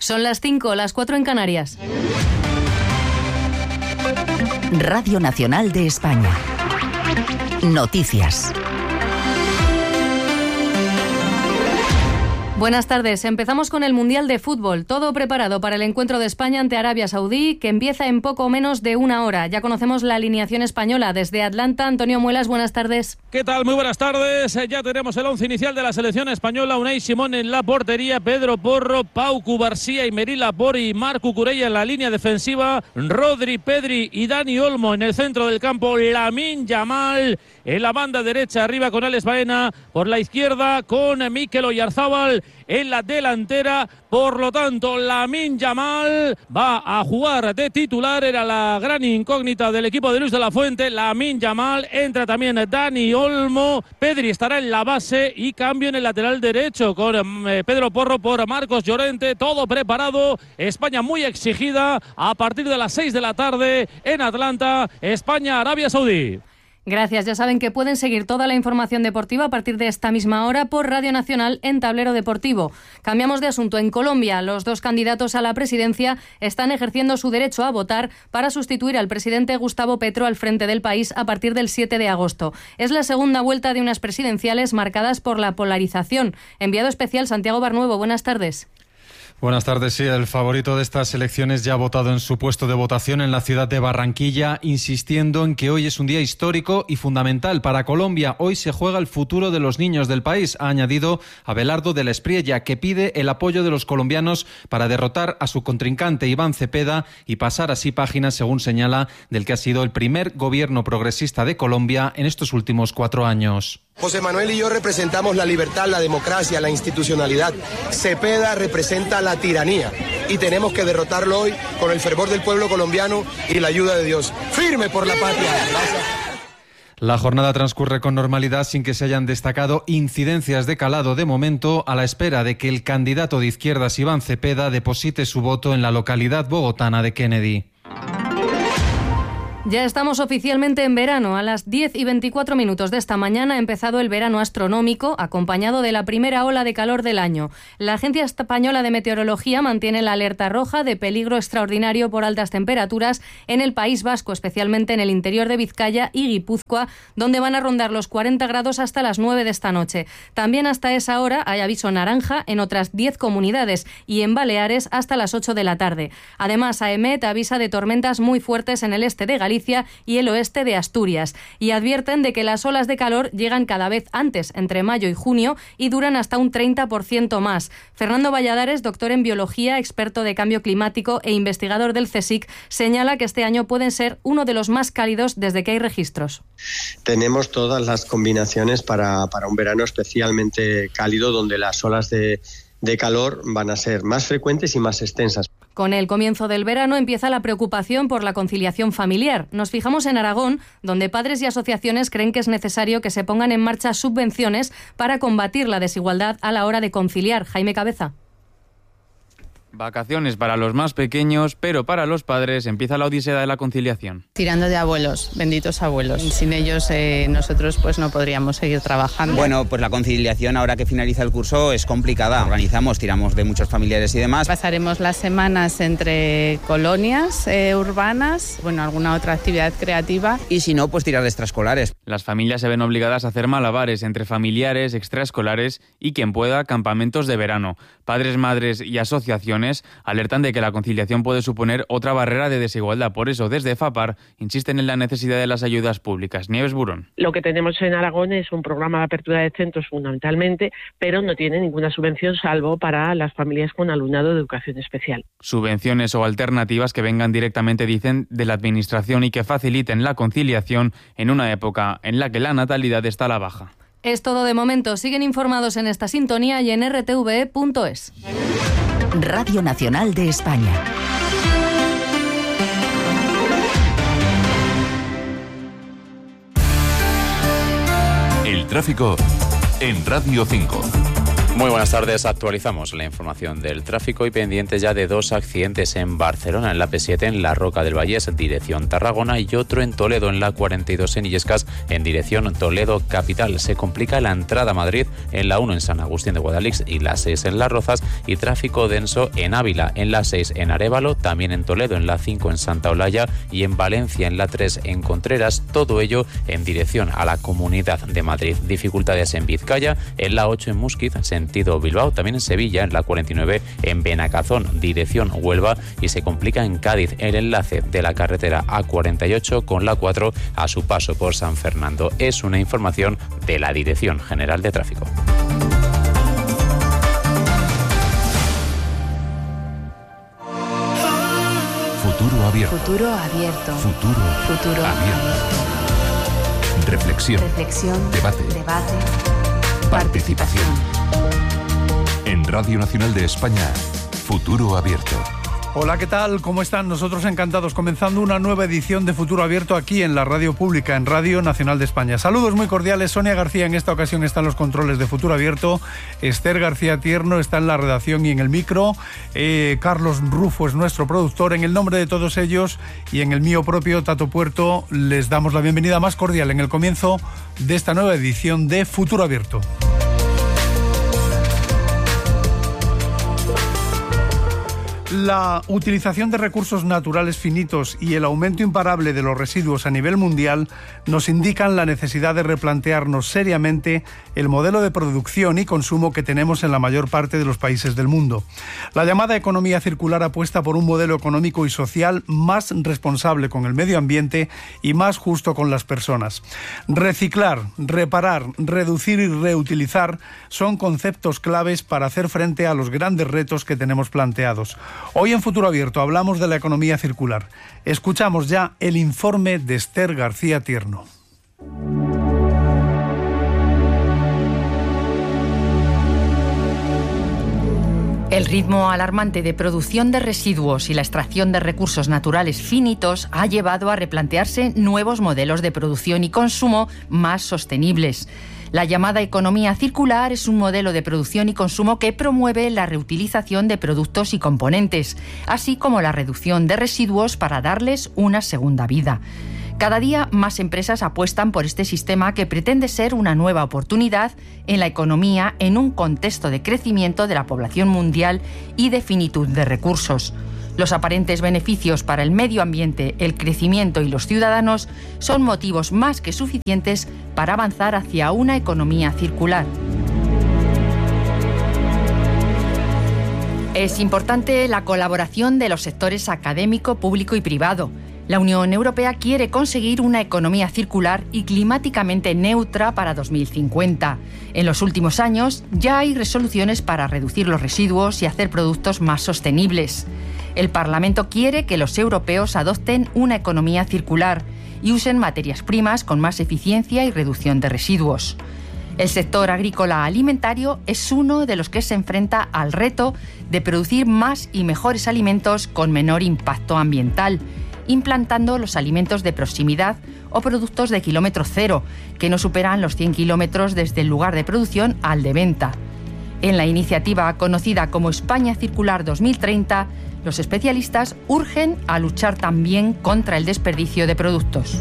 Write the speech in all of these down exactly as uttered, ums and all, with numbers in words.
Son las cinco, las cuatro en Canarias. Radio Nacional de España. Noticias. Buenas tardes. Empezamos con el Mundial de Fútbol. Todo preparado para el encuentro de España ante Arabia Saudí, que empieza en poco menos de una hora. Ya conocemos la alineación española. Desde Atlanta, Antonio Muelas, buenas tardes. ¿Qué tal? Muy buenas tardes. Ya tenemos el once inicial de la selección española. Unai Simón en la portería, Pedro Porro, Pau Cubarsí, Aymeri Laporte y Marc Cucurella en la línea defensiva. Rodri, Pedri y Dani Olmo en el centro del campo. Lamine Yamal en la banda derecha, arriba con Alex Baena. Por la izquierda con Mikel Oyarzábal en la delantera. Por lo tanto, Lamine Yamal va a jugar de titular. Era la gran incógnita del equipo de Luis de la Fuente. Lamine Yamal, entra también Dani Olmo. Pedri estará en la base y cambio en el lateral derecho con eh, Pedro Porro por Marcos Llorente. Todo preparado. España muy exigida a partir de las seis de la tarde en Atlanta. España, Arabia Saudí. Gracias. Ya saben que pueden seguir toda la información deportiva a partir de esta misma hora por Radio Nacional en Tablero Deportivo. Cambiamos de asunto. En Colombia, los dos candidatos a la presidencia están ejerciendo su derecho a votar para sustituir al presidente Gustavo Petro al frente del país a partir del siete de agosto. Es la segunda vuelta de unas presidenciales marcadas por la polarización. Enviado especial Santiago Barnuevo, buenas tardes. Buenas tardes. Sí, el favorito de estas elecciones ya ha votado en su puesto de votación en la ciudad de Barranquilla, insistiendo en que hoy es un día histórico y fundamental para Colombia. Hoy se juega el futuro de los niños del país, ha añadido Abelardo de la Espriella, que pide el apoyo de los colombianos para derrotar a su contrincante Iván Cepeda y pasar así páginas, según señala, del que ha sido el primer gobierno progresista de Colombia en estos últimos cuatro años. José Manuel y yo representamos la libertad, la democracia, la institucionalidad. Cepeda representa la tiranía y tenemos que derrotarlo hoy con el fervor del pueblo colombiano y la ayuda de Dios. ¡Firme por la patria! Gracias. La jornada transcurre con normalidad sin que se hayan destacado incidencias de calado de momento, a la espera de que el candidato de izquierdas Iván Cepeda deposite su voto en la localidad bogotana de Kennedy. Ya estamos oficialmente en verano. A las diez y veinticuatro minutos de esta mañana ha empezado el verano astronómico, acompañado de la primera ola de calor del año. La Agencia Española de Meteorología mantiene la alerta roja de peligro extraordinario por altas temperaturas en el País Vasco, especialmente en el interior de Vizcaya y Guipúzcoa, donde van a rondar los cuarenta grados hasta las nueve de esta noche. También hasta esa hora hay aviso naranja en otras diez comunidades y en Baleares hasta las ocho de la tarde. Además, AEMET avisa de tormentas muy fuertes en el este de Galicia y el oeste de Asturias, y advierten de que las olas de calor llegan cada vez antes, entre mayo y junio, y duran hasta un treinta por ciento más. Fernando Valladares, doctor en biología, experto de cambio climático e investigador del CSIC, señala que este año pueden ser uno de los más cálidos desde que hay registros. Tenemos todas las combinaciones para, para un verano especialmente cálido, donde las olas de, de calor van a ser más frecuentes y más extensas. Con el comienzo del verano empieza la preocupación por la conciliación familiar. Nos fijamos en Aragón, donde padres y asociaciones creen que es necesario que se pongan en marcha subvenciones para combatir la desigualdad a la hora de conciliar. Jaime Cabeza. Vacaciones para los más pequeños, pero para los padres empieza la odisea de la conciliación. Tirando de abuelos, benditos abuelos. Sin ellos eh, nosotros pues no podríamos seguir trabajando. Bueno, pues la conciliación ahora que finaliza el curso es complicada. Organizamos, tiramos de muchos familiares y demás. Pasaremos las semanas entre colonias eh, urbanas, bueno, alguna otra actividad creativa. Y si no, pues tirar de extraescolares. Las familias se ven obligadas a hacer malabares entre familiares, extraescolares y quien pueda, campamentos de verano. Padres, madres y asociaciones alertan de que la conciliación puede suponer otra barrera de desigualdad. Por eso, desde FAPAR, insisten en la necesidad de las ayudas públicas. Nieves Burón. Lo que tenemos en Aragón es un programa de apertura de centros fundamentalmente, pero no tiene ninguna subvención salvo para las familias con alumnado de educación especial. Subvenciones o alternativas que vengan directamente, dicen, de la administración y que faciliten la conciliación en una época en la que la natalidad está a la baja. Es todo de momento. Siguen informados en esta sintonía y en r t v e punto es. Radio Nacional de España. El tráfico en Radio cinco. Muy buenas tardes, actualizamos la información del tráfico y pendientes ya de dos accidentes en Barcelona, en la P siete en la Roca del Vallès, dirección Tarragona, y otro en Toledo, en la cuarenta y dos en Illescas, en dirección Toledo capital. Se complica la entrada a Madrid en la uno en San Agustín de Guadalix y la seis en Las Rozas, y tráfico denso en Ávila, en la seis en Arévalo, también en Toledo, en la cinco en Santa Olalla y en Valencia, en la tres en Contreras, todo ello en dirección a la Comunidad de Madrid. Dificultades en Vizcaya, en la ocho en Musquiz, sentido Bilbao, también en Sevilla, en la cuarenta y nueve en Benacazón, dirección Huelva, y se complica en Cádiz el enlace de la carretera A cuarenta y ocho con la cuatro a su paso por San Fernando. Es una información de la Dirección General de Tráfico. Futuro abierto. Futuro abierto. Futuro, Futuro abierto. Reflexión. Reflexión. Debate. Debate. Participación. En Radio Nacional de España, Futuro Abierto. Hola, ¿qué tal? ¿Cómo están? Nosotros encantados, comenzando una nueva edición de Futuro Abierto aquí en la radio pública, en Radio Nacional de España. Saludos muy cordiales. Sonia García en esta ocasión está en los controles de Futuro Abierto. Esther García Tierno está en la redacción y en el micro. Eh, Carlos Rufo es nuestro productor. En el nombre de todos ellos y en el mío propio, Tato Puerto, les damos la bienvenida más cordial en el comienzo de esta nueva edición de Futuro Abierto. La utilización de recursos naturales finitos y el aumento imparable de los residuos a nivel mundial nos indican la necesidad de replantearnos seriamente el modelo de producción y consumo que tenemos en la mayor parte de los países del mundo. La llamada economía circular apuesta por un modelo económico y social más responsable con el medio ambiente y más justo con las personas. Reciclar, reparar, reducir y reutilizar son conceptos claves para hacer frente a los grandes retos que tenemos planteados. Hoy en Futuro Abierto hablamos de la economía circular. Escuchamos ya el informe de Esther García Tierno. El ritmo alarmante de producción de residuos y la extracción de recursos naturales finitos ha llevado a replantearse nuevos modelos de producción y consumo más sostenibles. La llamada economía circular es un modelo de producción y consumo que promueve la reutilización de productos y componentes, así como la reducción de residuos para darles una segunda vida. Cada día más empresas apuestan por este sistema que pretende ser una nueva oportunidad en la economía en un contexto de crecimiento de la población mundial y de finitud de recursos. Los aparentes beneficios para el medio ambiente, el crecimiento y los ciudadanos son motivos más que suficientes para avanzar hacia una economía circular. Es importante la colaboración de los sectores académico, público y privado. La Unión Europea quiere conseguir una economía circular y climáticamente neutra para dos mil cincuenta. En los últimos años ya hay resoluciones para reducir los residuos y hacer productos más sostenibles. El Parlamento quiere que los europeos adopten una economía circular y usen materias primas con más eficiencia y reducción de residuos. El sector agrícola alimentario es uno de los que se enfrenta al reto de producir más y mejores alimentos con menor impacto ambiental, implantando los alimentos de proximidad o productos de kilómetro cero, que no superan los cien kilómetros desde el lugar de producción al de venta. En la iniciativa conocida como España Circular dos mil treinta, los especialistas urgen a luchar también contra el desperdicio de productos.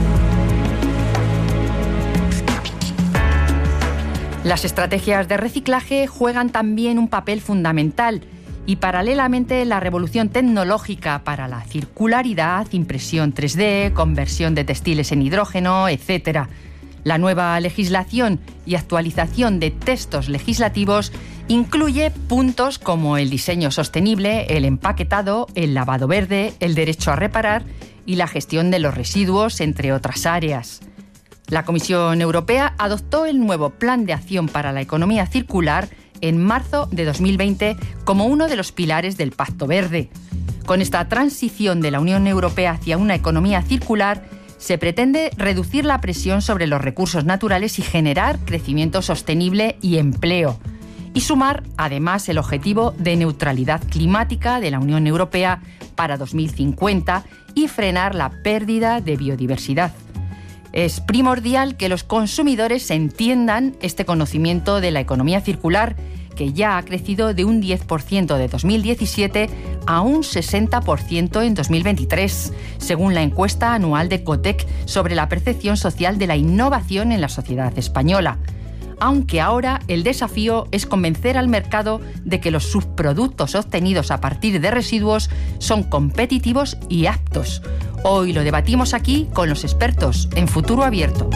Las estrategias de reciclaje juegan también un papel fundamental y paralelamente la revolución tecnológica para la circularidad, impresión tres D, conversión de textiles en hidrógeno, etcétera. La nueva legislación y actualización de textos legislativos incluye puntos como el diseño sostenible, el empaquetado, el lavado verde, el derecho a reparar y la gestión de los residuos, entre otras áreas. La Comisión Europea adoptó el nuevo Plan de Acción para la Economía Circular en marzo de dos mil veinte como uno de los pilares del Pacto Verde. Con esta transición de la Unión Europea hacia una economía circular, se pretende reducir la presión sobre los recursos naturales y generar crecimiento sostenible y empleo, y sumar además el objetivo de neutralidad climática de la Unión Europea para dos mil cincuenta y frenar la pérdida de biodiversidad. Es primordial que los consumidores entiendan este conocimiento de la economía circular que ya ha crecido de un diez por ciento de dos mil diecisiete a un sesenta por ciento en dos mil veintitrés, según la encuesta anual de Cotec sobre la percepción social de la innovación en la sociedad española. Aunque ahora el desafío es convencer al mercado de que los subproductos obtenidos a partir de residuos son competitivos y aptos. Hoy lo debatimos aquí con los expertos en Futuro Abierto.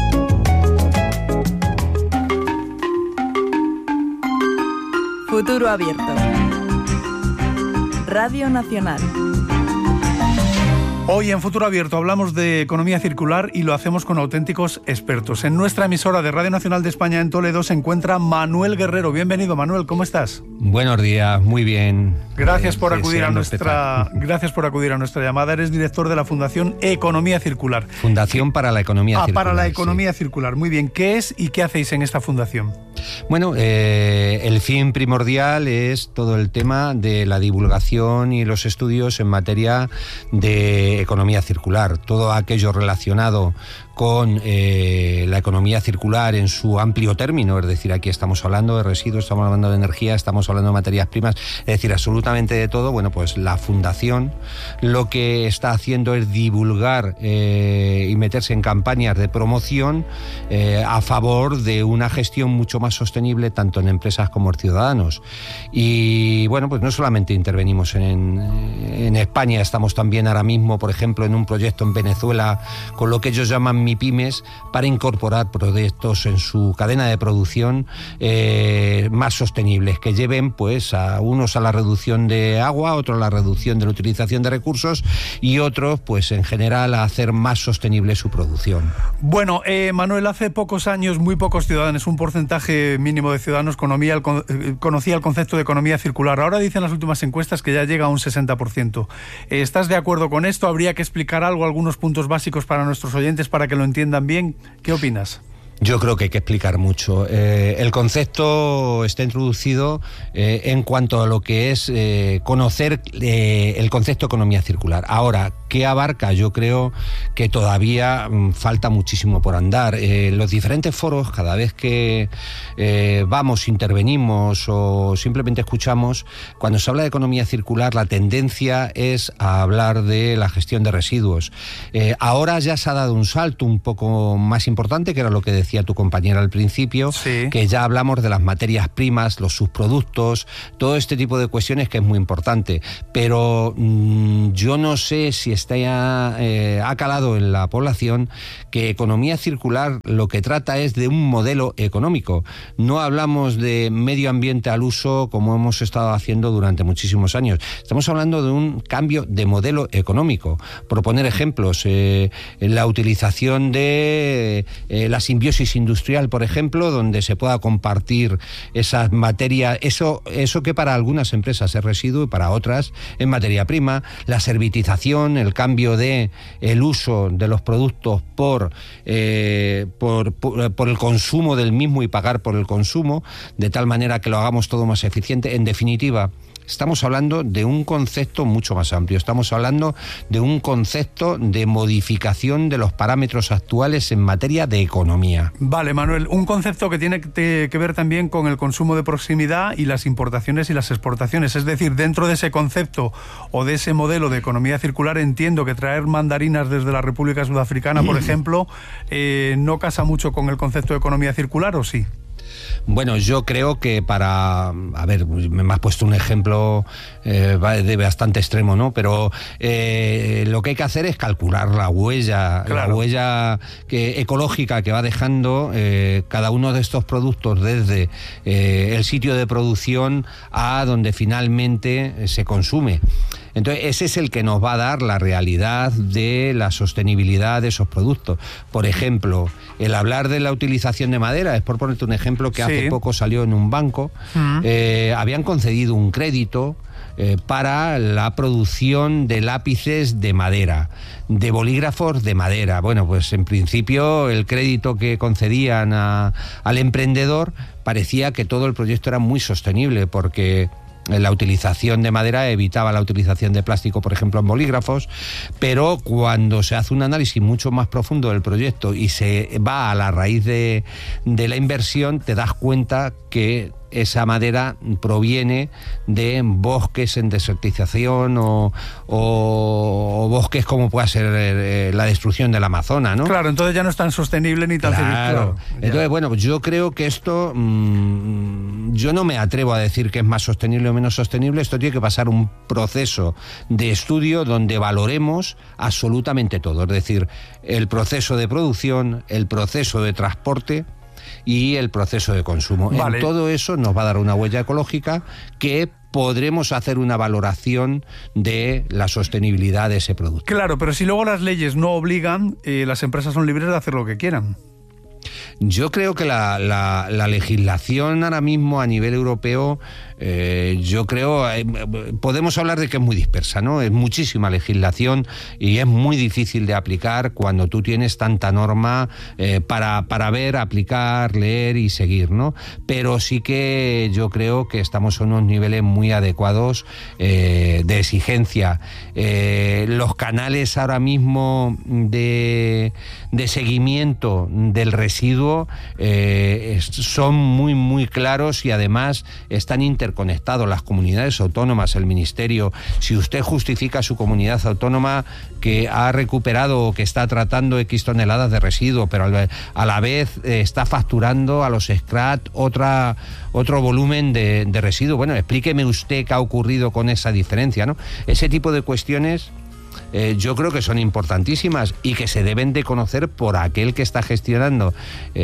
Futuro Abierto. Radio Nacional. Hoy en Futuro Abierto hablamos de economía circular y lo hacemos con auténticos expertos. En nuestra emisora de Radio Nacional de España en Toledo se encuentra Manuel Guerrero. Bienvenido, Manuel, ¿cómo estás? Buenos días, muy bien. Gracias eh, por acudir a nuestra empezar. gracias por acudir a nuestra llamada. Eres director de la Fundación Economía Circular. Fundación para la Economía ah, Circular. para la Economía sí. Circular. Muy bien. ¿Qué es y qué hacéis en esta fundación? Bueno, eh, el fin primordial es todo el tema de la divulgación y los estudios en materia de economía circular. Todo aquello relacionado con eh, la economía circular en su amplio término, es decir, aquí estamos hablando de residuos, estamos hablando de energía, estamos hablando de materias primas, es decir, absolutamente de todo. Bueno, pues la Fundación lo que está haciendo es divulgar eh, y meterse en campañas de promoción eh, a favor de una gestión mucho más sostenible tanto en empresas como en ciudadanos. Y bueno, pues no solamente intervenimos en, en España, estamos también ahora mismo, por ejemplo, en un proyecto en Venezuela con lo que ellos llaman MIPYMES para incorporar proyectos en su cadena de producción eh, más sostenibles, que lleven pues a unos a la reducción de agua, otros a la reducción de la utilización de recursos y otros pues en general a hacer más sostenible su producción. Bueno, eh, Manuel, hace pocos años muy pocos ciudadanos, un porcentaje mínimo de ciudadanos conocía el, conocía el concepto de economía circular. Ahora dicen las últimas encuestas que ya llega a un sesenta por ciento. ¿Estás de acuerdo con esto? ¿Habría que explicar algo, algunos puntos básicos para nuestros oyentes para que lo entiendan bien? ¿Qué opinas? Yo creo que hay que explicar mucho. Eh, el concepto está introducido eh, en cuanto a lo que es eh, conocer eh, el concepto de economía circular. Ahora, ¿qué abarca? Yo creo que todavía mm, falta muchísimo por andar. Eh, los diferentes foros, cada vez que eh, vamos, intervenimos o simplemente escuchamos, cuando se habla de economía circular, la tendencia es a hablar de la gestión de residuos. Eh, ahora ya se ha dado un salto un poco más importante, que era lo que decía tu compañera al principio, sí. que ya hablamos de las materias primas, los subproductos, todo este tipo de cuestiones que es muy importante, pero mmm, yo no sé si está ya, eh, ha calado en la población que economía circular lo que trata es de un modelo económico. No hablamos de medio ambiente al uso como hemos estado haciendo durante muchísimos años. Estamos hablando de un cambio de modelo económico. Por poner ejemplos, eh, la utilización de eh, la simbiosis industrial, por ejemplo, donde se pueda compartir esas materias, eso, eso que para algunas empresas es residuo y para otras es materia prima, la servitización, el cambio de el uso de los productos por, eh, por, por, por el consumo del mismo y pagar por el consumo, de tal manera que lo hagamos todo más eficiente. En definitiva, estamos hablando de un concepto mucho más amplio, estamos hablando de un concepto de modificación de los parámetros actuales en materia de economía. Vale, Manuel, un concepto que tiene que ver también con el consumo de proximidad y las importaciones y las exportaciones. Es decir, dentro de ese concepto o de ese modelo de economía circular, entiendo que traer mandarinas desde la República Sudafricana, por ejemplo, eh, no casa mucho con el concepto de economía circular, ¿o sí? Bueno, yo creo que para... A ver, me has puesto un ejemplo eh, de bastante extremo, ¿no? Pero eh, lo que hay que hacer es calcular la huella, claro. la huella que, ecológica que va dejando eh, cada uno de estos productos desde eh, el sitio de producción a donde finalmente se consume. Entonces, ese es el que nos va a dar la realidad de la sostenibilidad de esos productos. Por ejemplo, el hablar de la utilización de madera, es por ponerte un ejemplo que sí. hace poco salió en un banco, uh-huh. eh, habían concedido un crédito eh, para la producción de lápices de madera, de bolígrafos de madera. Bueno, pues en principio el crédito que concedían a, al emprendedor parecía que todo el proyecto era muy sostenible porque la utilización de madera evitaba la utilización de plástico, por ejemplo, en bolígrafos, pero cuando se hace un análisis mucho más profundo del proyecto y se va a la raíz de, de la inversión, te das cuenta que esa madera proviene de bosques en desertización o, o, o bosques como pueda ser eh, la destrucción del Amazonas, ¿no? Claro, entonces ya no es tan sostenible ni tan claro. claro. Entonces, bueno, yo creo que esto, mmm, yo no me atrevo a decir que es más sostenible o menos sostenible. Esto tiene que pasar un proceso de estudio donde valoremos absolutamente todo, es decir, el proceso de producción, el proceso de transporte y el proceso de consumo. Vale. En todo eso nos va a dar una huella ecológica que podremos hacer una valoración de la sostenibilidad de ese producto. Claro, pero si luego las leyes no obligan, eh, las empresas son libres de hacer lo que quieran. Yo creo que la, la, la legislación ahora mismo a nivel europeo, eh, yo creo, eh, podemos hablar de que es muy dispersa, ¿no? Es muchísima legislación y es muy difícil de aplicar cuando tú tienes tanta norma eh, para, para ver, aplicar, leer y seguir, ¿no? Pero sí que yo creo que estamos en unos niveles muy adecuados eh, de exigencia. Eh, los canales ahora mismo de, de seguimiento del residuo Eh, son muy muy claros y además están interconectados las comunidades autónomas, el ministerio. Si usted justifica su comunidad autónoma que ha recuperado o que está tratando X toneladas de residuo, pero a la vez eh, está facturando a los S C R A T otra, otro volumen de, de residuo, bueno, explíqueme usted qué ha ocurrido con esa diferencia, ¿no? Ese tipo de cuestiones Eh, yo creo que son importantísimas y que se deben de conocer por aquel que está gestionando,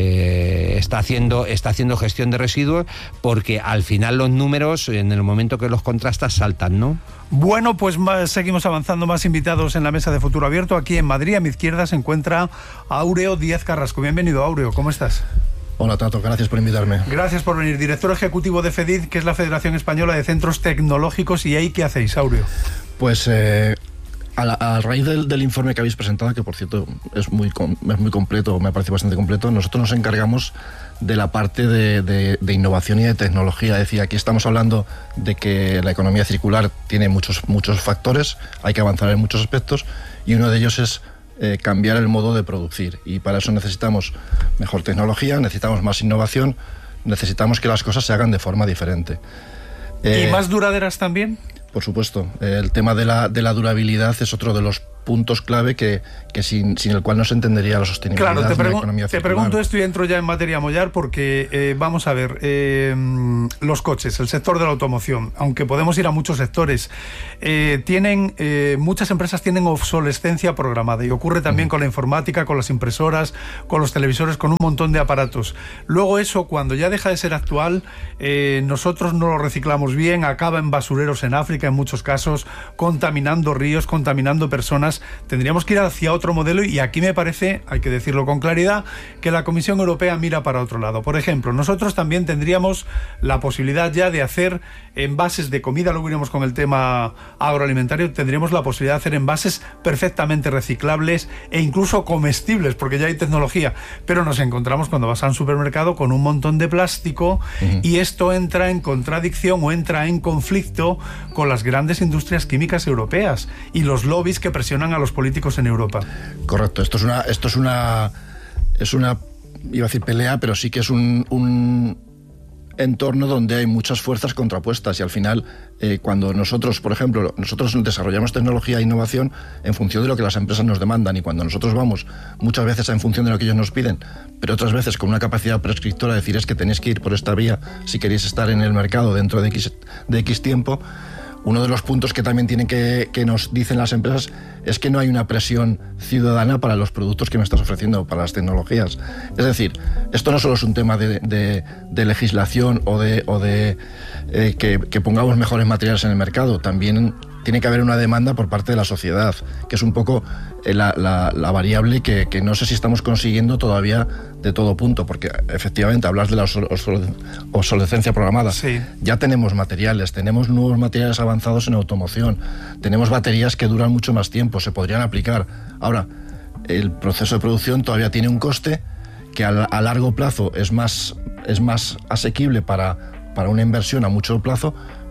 eh, está haciendo, está haciendo gestión de residuos, porque al final los números, en el momento que los contrastas, saltan, ¿no? Bueno, pues más, seguimos avanzando, más invitados en la mesa de Futuro Abierto. Aquí en Madrid, a mi izquierda, se encuentra Áureo Díaz Carrasco. Bienvenido, Áureo, ¿cómo estás? Hola, Tato, gracias por invitarme. Gracias por venir. Director ejecutivo de FEDID, que es la Federación Española de Centros Tecnológicos. ¿Y ahí qué hacéis, Áureo? Pues... Eh... A, la, a raíz del, del informe que habéis presentado, que por cierto es muy, es muy completo, me parece bastante completo, nosotros nos encargamos de la parte de, de, de innovación y de tecnología. Es decir, aquí estamos hablando de que la economía circular tiene muchos, muchos factores, hay que avanzar en muchos aspectos y uno de ellos es eh, cambiar el modo de producir, y para eso necesitamos mejor tecnología, necesitamos más innovación, necesitamos que las cosas se hagan de forma diferente. Eh, ¿Y más duraderas también? Por supuesto, el tema de la, de la durabilidad es otro de los puntos clave que, que sin, sin el cual no se entendería la sostenibilidad claro, te de la economía circular. Te pregunto esto y entro ya en materia mollar porque eh, vamos a ver, eh, los coches, el sector de la automoción, aunque podemos ir a muchos sectores, eh, tienen eh, muchas empresas tienen obsolescencia programada, y ocurre también uh-huh. con la informática, con las impresoras, con los televisores, con un montón de aparatos. Luego eso, cuando ya deja de ser actual, eh, nosotros no lo reciclamos bien, acaba en basureros en África en muchos casos, contaminando ríos, contaminando personas. Tendríamos que ir hacia otro modelo, y aquí me parece, hay que decirlo con claridad, que la Comisión Europea mira para otro lado. Por ejemplo, nosotros también tendríamos la posibilidad ya de hacer envases de comida, luego iremos con el tema agroalimentario, tendríamos la posibilidad de hacer envases perfectamente reciclables e incluso comestibles, porque ya hay tecnología, pero nos encontramos cuando vas a un supermercado con un montón de plástico uh-huh. y esto entra en contradicción o entra en conflicto con las grandes industrias químicas europeas y los lobbies que presionan a los políticos en Europa. Correcto, esto es una, esto es una, es una, iba a decir pelea, pero sí que es un, un entorno donde hay muchas fuerzas contrapuestas, y al final, eh, cuando nosotros, por ejemplo, nosotros desarrollamos tecnología e innovación en función de lo que las empresas nos demandan, y cuando nosotros vamos muchas veces en función de lo que ellos nos piden, pero otras veces con una capacidad prescriptora de decir es que tenéis que ir por esta vía si queréis estar en el mercado dentro de X, de X tiempo. Uno de los puntos que también tienen que, que nos dicen las empresas es que no hay una presión ciudadana para los productos que me estás ofreciendo, para las tecnologías. Es decir, esto no solo es un tema de, de, de legislación o de, o de eh, que, que pongamos mejores materiales en el mercado, también tiene que haber una demanda por parte de la sociedad, que es un poco eh, la, la, la variable que, que no sé si estamos consiguiendo todavía de todo punto, porque efectivamente hablas de la obsolescencia programada. Sí. Ya tenemos materiales, tenemos nuevos materiales avanzados en automoción, tenemos baterías que duran mucho más tiempo, se podrían aplicar. Ahora, el proceso de producción todavía tiene un coste que a, a largo plazo es más, es más asequible para, para una inversión a mucho plazo,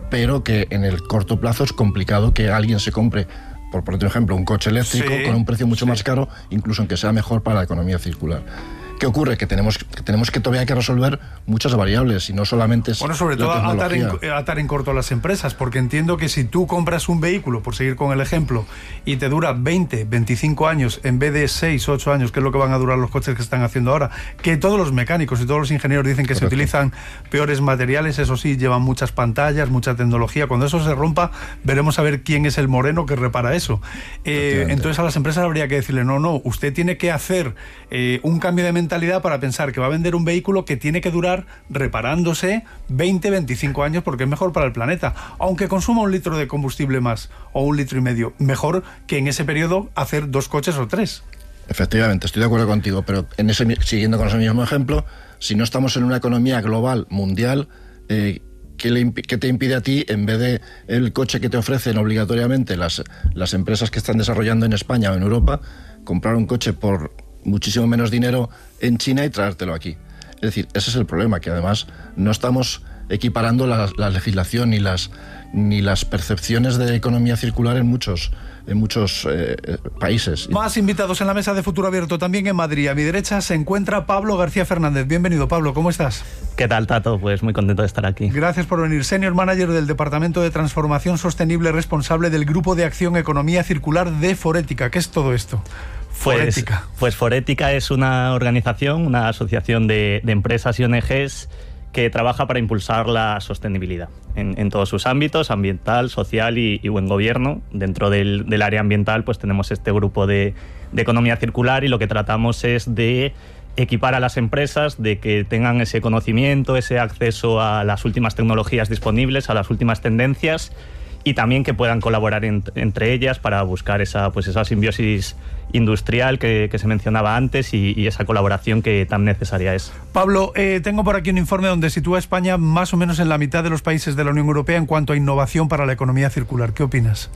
pero que en el corto plazo es complicado que alguien se compre, por poner un ejemplo, un coche eléctrico sí, con un precio mucho sí. más caro, incluso aunque sea mejor para la economía circular. ¿Qué ocurre? Que tenemos que, tenemos que todavía que resolver muchas variables y no solamente es Bueno, sobre todo atar en, atar en corto a las empresas, porque entiendo que si tú compras un vehículo, por seguir con el ejemplo, y te dura veinte, veinticinco años en vez de seis, ocho años, que es lo que van a durar los coches que están haciendo ahora, que todos los mecánicos y todos los ingenieros dicen que Correcto. Se utilizan peores materiales, eso sí, llevan muchas pantallas, mucha tecnología. Cuando eso se rompa, veremos a ver quién es el moreno que repara eso. Eh, entonces a las empresas habría que decirle, no, no, usted tiene que hacer eh, un cambio de mentalidad para pensar que va a vender un vehículo que tiene que durar reparándose veinte, veinticinco años porque es mejor para el planeta, aunque consuma un litro de combustible más o un litro y medio, mejor que en ese periodo hacer dos coches o tres. Efectivamente, estoy de acuerdo contigo, pero en ese, siguiendo con ese mismo ejemplo, si no estamos en una economía global, mundial, eh, ¿qué, le, ¿qué te impide a ti, en vez de el coche que te ofrecen obligatoriamente las, las empresas que están desarrollando en España o en Europa, comprar un coche por muchísimo menos dinero en China y traértelo aquí? Es decir, ese es el problema, que además no estamos equiparando la, la legislación ni las, ni las percepciones de economía circular en muchos, en muchos eh, países. Más invitados en la mesa de Futuro Abierto también en Madrid. A mi derecha se encuentra Pablo García Fernández. Bienvenido, Pablo, ¿cómo estás? ¿Qué tal, Tato? Pues muy contento de estar aquí. Gracias por venir. Senior Manager del Departamento de Transformación Sostenible, responsable del Grupo de Acción Economía Circular de Forética. ¿Qué es todo esto? Forética. Pues, pues Forética es una organización, una asociación de, de empresas y O N Ges que trabaja para impulsar la sostenibilidad en, en todos sus ámbitos, ambiental, social y, y buen gobierno. Dentro del, del área ambiental pues tenemos este grupo de, de economía circular y lo que tratamos es de equipar a las empresas, de que tengan ese conocimiento, ese acceso a las últimas tecnologías disponibles, a las últimas tendencias, y también que puedan colaborar en, entre ellas para buscar esa, pues esa simbiosis industrial que, que se mencionaba antes y, y esa colaboración que tan necesaria es. Pablo, eh, tengo por aquí un informe donde sitúa a España más o menos en la mitad de los países de la Unión Europea en cuanto a innovación para la economía circular. ¿Qué opinas?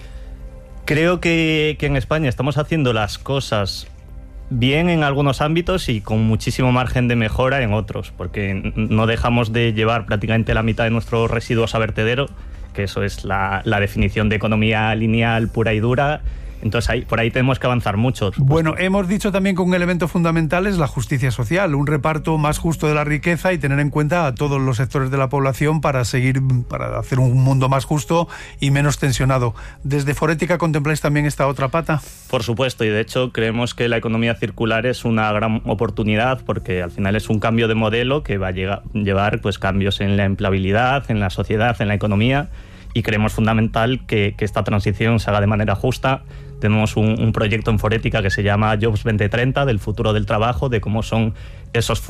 Creo que, que en España estamos haciendo las cosas bien en algunos ámbitos y con muchísimo margen de mejora en otros, porque no dejamos de llevar prácticamente la mitad de nuestros residuos a vertedero, que eso es la, la definición de economía lineal pura y dura. Entonces ahí, por ahí tenemos que avanzar mucho. Bueno, hemos dicho también que un elemento fundamental es la justicia social, un reparto más justo de la riqueza y tener en cuenta a todos los sectores de la población para seguir, para hacer un mundo más justo y menos tensionado. ¿Desde Forética contempláis también esta otra pata? Por supuesto, y de hecho creemos que la economía circular es una gran oportunidad porque al final es un cambio de modelo que va a llegar, llevar pues, cambios en la empleabilidad, en la sociedad, en la economía, y creemos fundamental que, que esta transición se haga de manera justa. Tenemos un, un proyecto en Forética que se llama Jobs veinte treinta, del futuro del trabajo, de cómo son esos